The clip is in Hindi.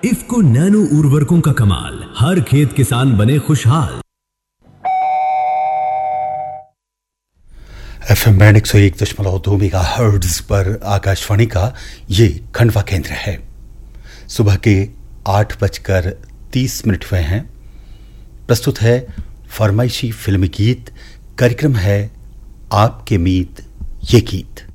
इफ्को नैनो उर्वरकों का कमाल, हर खेत किसान बने खुशहाल। FM बैंड 101.2 मेगाहर्ट्ज पर आकाशवाणी का ये खंडवा केंद्र है। सुबह के 8:30 हुए हैं। प्रस्तुत है फरमाइशी फिल्मी गीत। कार्यक्रम है आपके मीत ये गीत।